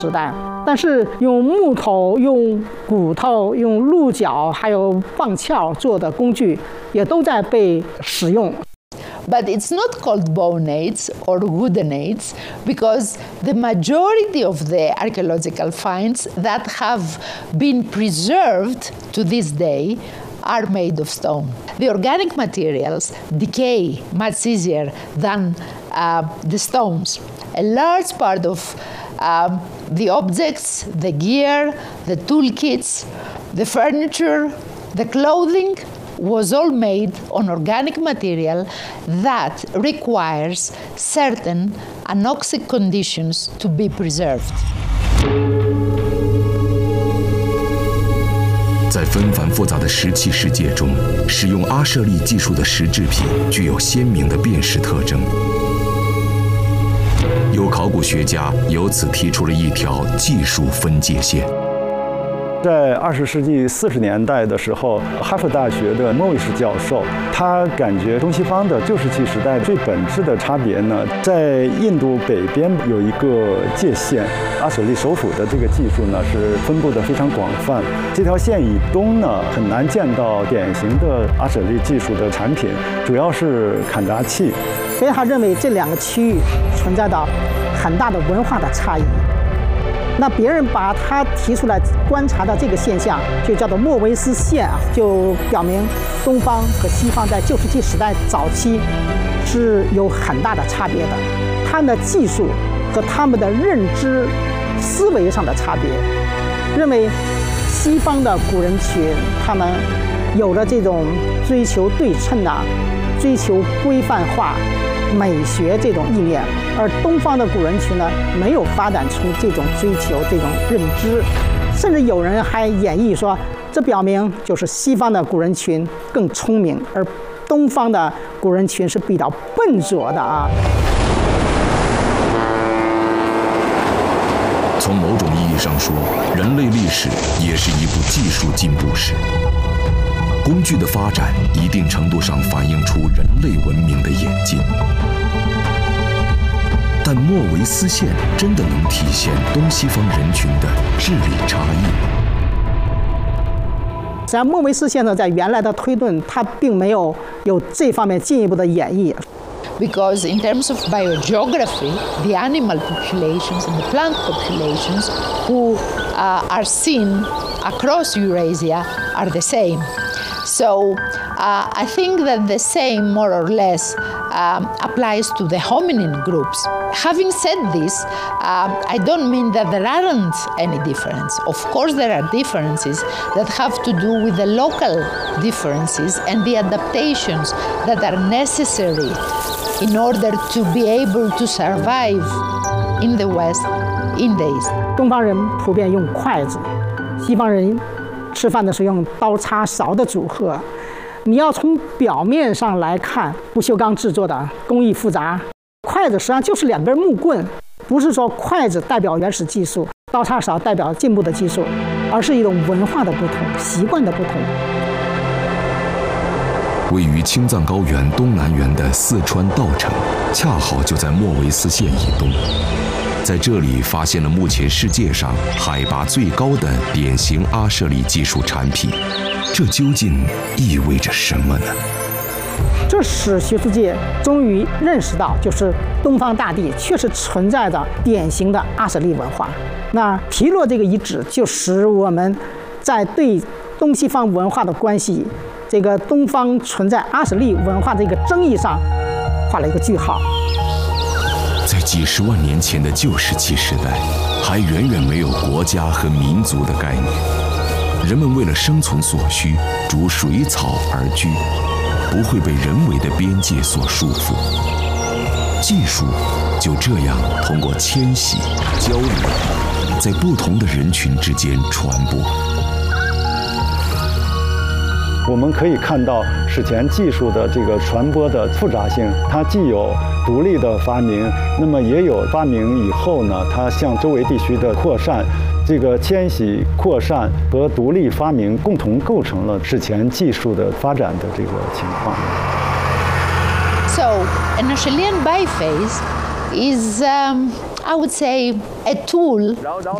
时代，但是用木头、用骨头、用鹿角还有棒鞘做的工具也都在被使用。 But it's not called bone age or wooden age because the majority of the archaeological finds that have been preserved to this day are made of stone. The organic materials decay much easier than the stones. A large part of the objects, the gear, the toolkits, the furniture, the clothing was all made on organic material that requires certain anoxic conditions to be preserved. 在纷繁复杂的石器世界中，使用阿舍利技术的石制品具有鲜明的辨识特征。有考古学家由此提出了一条技术分界线。 在20世纪40年代的时候，哈佛大学的莫维什教授，他感觉东西方的旧石器时代最本质的差别呢，在印度北边有一个界限，阿舍利首府的这个技术呢是分布的非常广泛。这条线以东呢，很难见到典型的阿舍利技术的产品，主要是砍轧器。 所以他认为这两个区域存在着很大的文化的差异。那别人把他提出来观察的这个现象，就叫做莫维斯线啊，就表明东方和西方在旧石器时代早期是有很大的差别的。他们的技术和他们的认知、思维上的差别，认为西方的古人群他们有了这种追求对称啊、追求规范化、美学这种意念，而东方的古人群呢，没有发展出这种追求、这种认知，甚至有人还演绎说，这表明就是西方的古人群更聪明，而东方的古人群是比较笨拙的啊。 从某种意义上说，人类历史也是一部技术进步史。工具的发展一定程度上反映出人类文明的演进，但莫维斯线真的能体现东西方人群的智力差异吗？ 实际上，莫维斯线呢，在原来的推论，它并没有这方面进一步的演绎。 Because in terms of biogeography, the animal populations and the plant populations who are seen across Eurasia are the same. So I think that the same, more or less, applies to the hominin groups. Having said this, I don't mean that there aren't any difference. Of course there are differences that have to do with the local differences and the adaptations that are necessary in order to be able to survive in the West in days. 东方人普遍用筷子，西方人吃饭的时候用刀叉勺的组合。你要从表面上来看，不锈钢制作的工艺复杂，筷子实际上就是2根木棍，不是说筷子代表原始技术，刀叉勺代表进步的技术，而是一种文化的不同、习惯的不同。 位于青藏高原东南缘的四川稻城，恰好就在莫维斯线以东。在这里发现了目前世界上海拔最高的典型阿舍利技术产品，这究竟意味着什么呢？ 这使学术界终于认识到，就是东方大地确实存在着典型的阿舍利文化。那皮洛这个遗址就使我们在对东西方文化的关系，这个东方存在阿舍利文化的一个争议上画了一个句号。 在几十万年前的旧石器时代，还远远没有国家和民族的概念。人们为了生存所需，逐水草而居，不会被人为的边界所束缚。技术就这样通过迁徙、交流，在不同的人群之间传播。 我们可以看到史前技术的这个传播的复杂性，它既有独立的发明，那么也有发明以后呢，它向周围地区的扩散。这个迁徙、扩散和独立发明共同构成了史前技术的发展的这个情况。 So, an Acheulean biphase is I would say, a tool